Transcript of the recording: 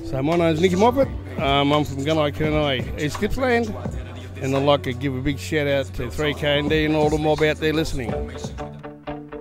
So my name's Nicky Moffat. I'm from Gunai Kurnai, East Gippsland, and I'd like to give a big shout out to 3KND and all the mob out there listening.